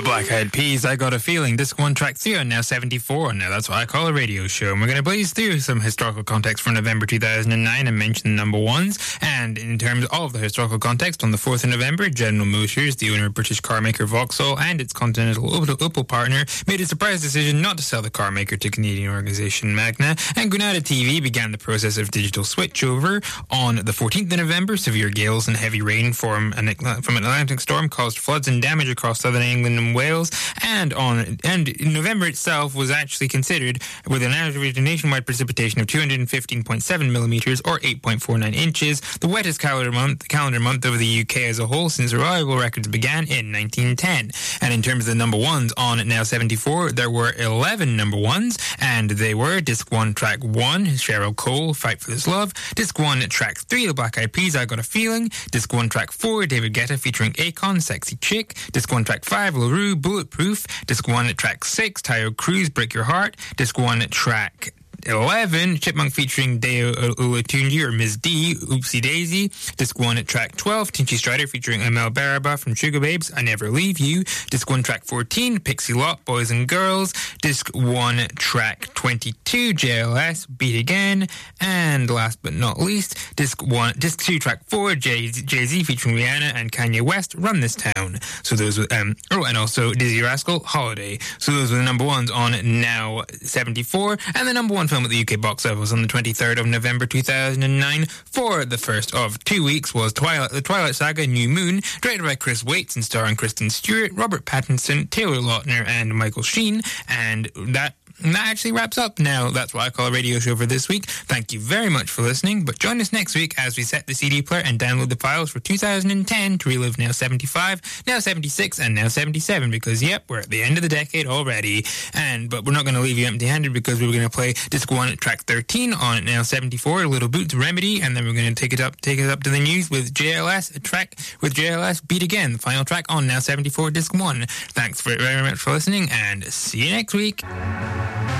Black Eyed Peas, I Got a Feeling, disc 1, track 3 on Now 74. Now that's what I call a radio show. And we're going to blaze through some historical context from November 2009 and mention the number ones. And in terms of the historical context, on the 4th of November, General Motors, the owner of British car maker Vauxhall and its Continental Opel partner, made a surprise decision not to sell the car maker to Canadian organisation Magna. And Granada TV began the process of digital switchover. On the 14th of November, severe gales and heavy rain from an Atlantic storm caused floods and damage across southern England and Wales, and November itself was actually considered with an average nationwide precipitation of 215.7 millimeters or 8.49 inches, the wettest calendar month of the UK as a whole since reliable records began in 1910. And in terms of the number ones on Now 74, there were 11 number ones, and they were disc 1, track 1, Cheryl Cole, Fight for This Love, disc 1, track 3, The Black Eyed Peas, I Got a Feeling, disc 1, track 4, David Guetta featuring Akon, Sexy Chick, disc 1, track 5, LaRue, Bulletproof, disc 1, track 6, Tayo Cruz, Break Your Heart, disc 1, track 11, Chipmunk featuring Deo Olatunji or Ms. D, Oopsie Daisy, disc 1, track 12, Tinchy Strider featuring Amel Baraba from Sugar Babes, I Never Leave You, disc 1, track 14, Pixie Lott, Boys and Girls, disc 1, track 22, JLS, Beat Again, and last but not least, disc 2, track 4, Jay-Z featuring Rihanna and Kanye West, Run This Town. So those were, and also Dizzy Rascal, Holiday. So those were the number ones on Now 74, and the number one film at the UK box office on the 23rd of November 2009 for the first of 2 weeks was The Twilight Saga New Moon, directed by Chris Waits and starring Kristen Stewart, Robert Pattinson, Taylor Lautner and Michael Sheen. And that actually wraps up Now That's What I Call a Radio Show for this week. Thank you very much for listening, but join us next week as we set the CD player and download the files for 2010 to relive Now 75, Now 76 and Now 77 because, yep, we're at the end of the decade already. But we're not going to leave you empty-handed because we're going to play disc 1, track 13 on Now 74, Little Boots, Remedy, and then we're going to take it up to the news with JLS, a track with JLS, Beat Again, the final track on Now 74, disc 1. Thanks very much for listening and see you next week.